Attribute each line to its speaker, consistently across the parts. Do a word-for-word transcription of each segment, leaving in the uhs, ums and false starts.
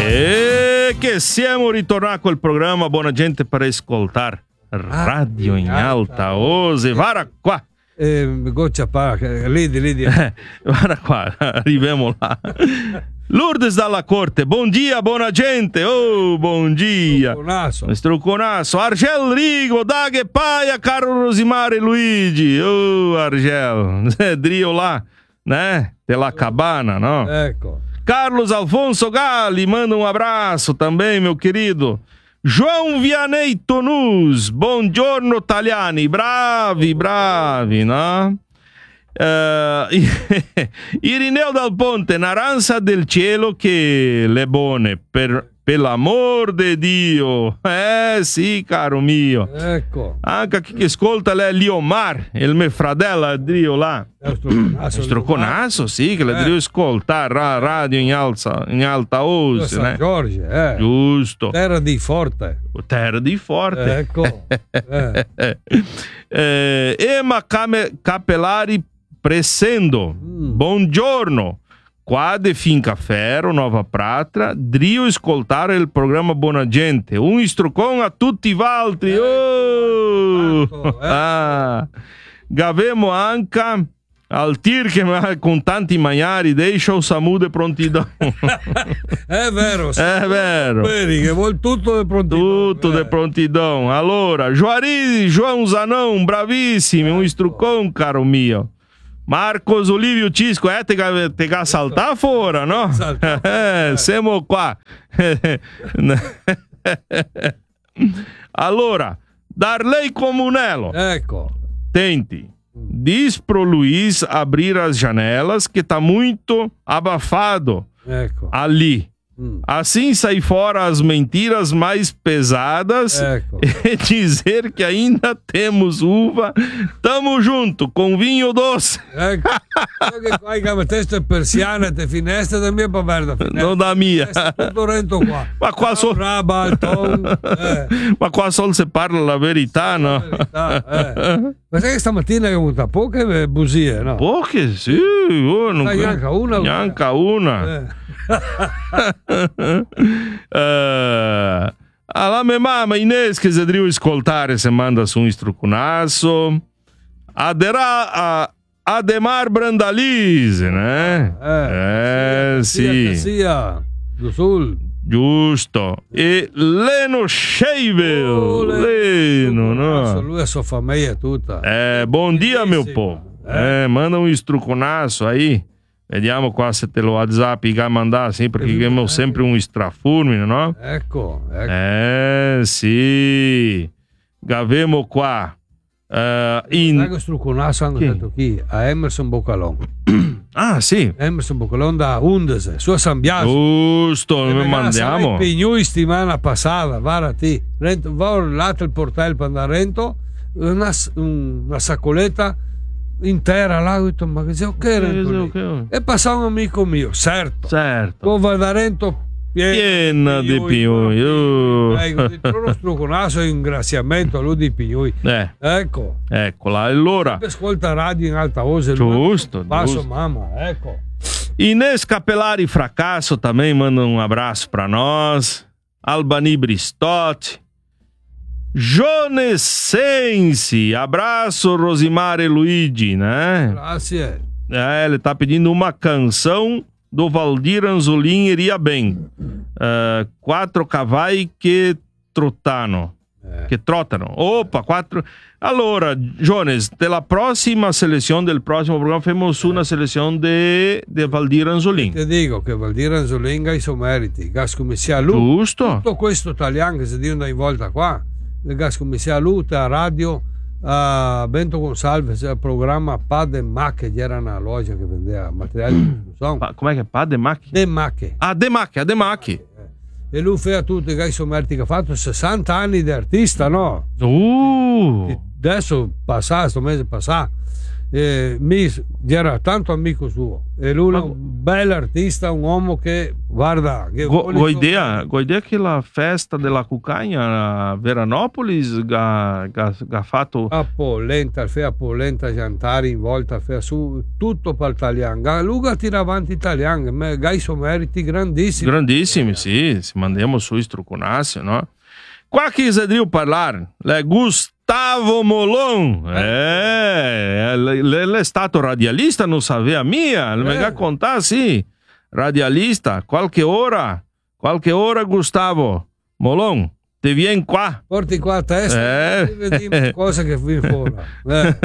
Speaker 1: E che siamo ritornati col programma Buona Gente per ascoltare Radio in Alta Voce. Guarda qua.
Speaker 2: Eh, goccia pa, lidi, lidi.
Speaker 1: Eh, guarda qua, arriviamo là. Lourdes dalla corte, buon dia, buona gente. Oh, buon dia. Mestro Conasso, Argel Rigo, da che paia, caro Rosimare Luigi. Oh, Argel, Drio lá, né? Della cabana, no?
Speaker 2: Ecco.
Speaker 1: Carlos Alfonso Gali, manda um abraço também, meu querido. João Vianney Tonus, buongiorno Taliani, bravi, bravi, no? Uh, Irineu Dal Ponte, Naranza del Cielo che le buone, per, per l'amor di Dio. Eh sì, caro mio.
Speaker 2: Ecco.
Speaker 1: Anche chi che ascolta lei Liomar, il mio fratello Drio là. Stroconasso, sì, che le
Speaker 2: eh.
Speaker 1: devo ascoltare ra- radio in alza, in alta voce.
Speaker 2: San Giorgio, eh.
Speaker 1: Giusto.
Speaker 2: Terra di Forte.
Speaker 1: Terra di Forte.
Speaker 2: Ecco. eh.
Speaker 1: eh, Emma Came- Capellari Pressendo. Mm. Buongiorno. Qua de Finca Ferro, Nova Prata, Drio ascoltare il programma Buona Gente. Un istrucon a tutti i altri. Oh!
Speaker 2: Tanto, eh.
Speaker 1: Ah. Gavemo anche al tir che con tanti magnari deixa o Samu de prontidão.
Speaker 2: È vero.
Speaker 1: È vero.
Speaker 2: Vedi che vuol tutto de prontidão.
Speaker 1: Tutto
Speaker 2: eh.
Speaker 1: de prontidão. Allora, Juari, João Zanão, bravissimi, un istrucon, caro mio. Marcos Olívio Cisco, é, te, te ga saltar fora, no?
Speaker 2: Saltar
Speaker 1: eh,
Speaker 2: eh.
Speaker 1: siamo qua. Allora, Darley Comunello.
Speaker 2: Ecco.
Speaker 1: Tente. Diz pro Luiz abrir as janelas que tá muito abafado
Speaker 2: Ecco.
Speaker 1: ali. Hum. Assim sai fora as mentiras mais pesadas
Speaker 2: ecco.
Speaker 1: e dizer que ainda temos uva. Tamo junto com vinho doce.
Speaker 2: Ecco. Che qua hai teste persiane e finestre da mia paverda.
Speaker 1: Non da mia.
Speaker 2: Tutto rento qua.
Speaker 1: Ma qua solo
Speaker 2: eh.
Speaker 1: Ma qua solo se parla la verità, no?
Speaker 2: La verità, eh. Ma sai che stamattina è venuta poche bugie, no?
Speaker 1: Poche, sì. Oh, non
Speaker 2: neanche una.
Speaker 1: Neanche una.
Speaker 2: Eh.
Speaker 1: uh, alla mia mamma Inês che se devo ascoltare se manda su un istrucunasso Adera a Ademar Brandalise, né?
Speaker 2: Eh,
Speaker 1: eh sì,
Speaker 2: sia, sia do sul.
Speaker 1: Giusto. E Leno Scheivel.
Speaker 2: Oh,
Speaker 1: Leno, no?
Speaker 2: Lui e sua famiglia tutta.
Speaker 1: Eh, buon dia, meu povo. Eh, manda um istrucunasso aí. Vediamo qua se te lo WhatsApp ga mandare, sì, perché abbiamo sempre un strafurmine, no?
Speaker 2: Ecco, ecco.
Speaker 1: Eh, sì. Gavemo qua. Uh, in...
Speaker 2: Sai che strucunasso hanno detto chi? A Emerson Boccalon.
Speaker 1: Ah, sì.
Speaker 2: Emerson Boccalon da Undese, su a San Biagio.
Speaker 1: Giusto, noi mandiamo.
Speaker 2: Pignui settimana passata, guarda ti. Rento, va orlato il portello per andare a Rento, una, una saccoletta intera là, ho detto, ma che c'è ok, Rento okay. E passa un amico mio, certo,
Speaker 1: certo,
Speaker 2: tu vai da Rento
Speaker 1: piena di pignui, uh.
Speaker 2: lo struconasso in ringraziamento a lui di pignui,
Speaker 1: eh.
Speaker 2: ecco,
Speaker 1: eccola, allora
Speaker 2: ascolta radio in alta voce,
Speaker 1: giusto,
Speaker 2: passo
Speaker 1: giusto.
Speaker 2: Mamma, ecco.
Speaker 1: Inês Capellari Fracasso também manda um abraço para nós. Albani Bristotti. Jonessense, abraço Rosimare Luigi, né?
Speaker 2: Grazie.
Speaker 1: É, ele tá pedindo uma canção do Valdir Anzolin iria bem. Uh, quattro cavalli che trottano.
Speaker 2: Eh.
Speaker 1: Che trottano. Opa, quattro. Allora, Jones, della prossima selezione del prossimo programma facciamo su una selezione de, de Valdir Anzolin.
Speaker 2: Ti dico che Valdir Anzolin ha i suoi meriti. Gas come sia lui.
Speaker 1: Giusto.
Speaker 2: Tutto questo italiano che si dice una volta qua. Gas come sia lui, a radio, a Bento Gonçalves, il programma Pa de Macche, era una logia che vendeva materiali di costruzione.
Speaker 1: Pa, com'è che Pa de Macche?
Speaker 2: De Macche.
Speaker 1: Ah, De Macche, a De Macche.
Speaker 2: E lui fa tutti i gas meriti che ha fatto sessanta anni di artista, no?
Speaker 1: Uh.
Speaker 2: Adesso passato, questo mese passato. eh, mi era tanto amico suo e lui è un bel artista, un uomo che guarda che
Speaker 1: Go, go idea, go idea che la festa della cucagna a Veranopolis ha fatto
Speaker 2: a polenta, a polenta jantari in volta, a su tutto per l'italiano. Luga tira avanti italiano, ma gai sono meriti grandissimi.
Speaker 1: Grandissimi, sì, si mandiamo su istruconassi, no? Qua chi si deve parlare? Le Gustavo Molon, eh, lei è stato radialista, non sapeva mia, mi ha contato, sì, radialista, qualche ora, qualche ora Gustavo Molon, ti vieni qua.
Speaker 2: Porti qua a testa, eh. Vediamo cosa che vi fuori. Eh.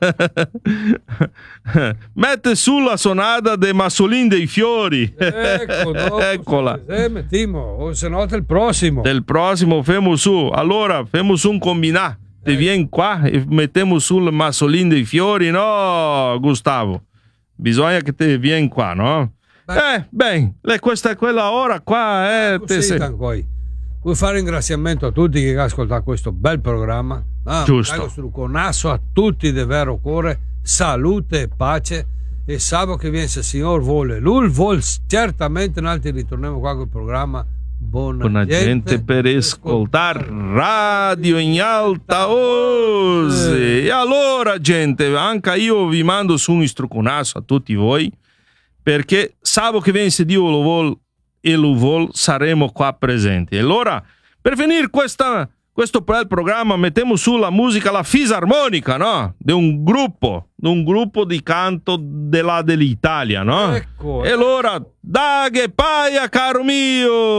Speaker 1: Mette sulla sonata dei Massolin dei Fiori.
Speaker 2: Ecco, dopo,
Speaker 1: eccola.
Speaker 2: Se mettiamo, o se no del prossimo.
Speaker 1: Del prossimo, femo su. Allora, femo su un combinà. Ti eh. vieni qua e mettiamo sul Massolin dei Fiori, no, Gustavo? Bisogna che ti vieni qua, no? Beh. Eh, bene, questa è quella ora qua, eh.
Speaker 2: Te sei... Vuoi fare ringraziamento a tutti che ascoltano questo bel programma? Ah,
Speaker 1: giusto.
Speaker 2: Struconasso a tutti di vero cuore, salute e pace. E sabato che viene se il Signore vuole, lui vuole certamente, noi ritorniamo qua con il programma. Buona,
Speaker 1: Buona gente, gente per ascoltare radio in alta voce. Eh. E allora, gente, anche io vi mando su un istruconasso a tutti voi, perché sabato che viene se Dio lo vuole e lo vuol, saremo qua presenti. E allora, per finire questa, questo bel programma, mettiamo su la musica, la fisarmonica, no? Di un gruppo, di un gruppo di canto della, dell'Italia, no?
Speaker 2: Ecco,
Speaker 1: e allora, daghe paia, caro mio!